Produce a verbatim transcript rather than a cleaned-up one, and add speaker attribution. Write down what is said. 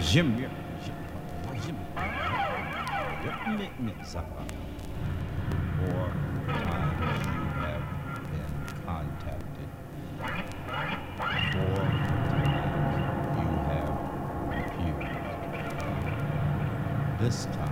Speaker 1: Jim, Jim, Four times you have been contacted. Four times you have refused. This time.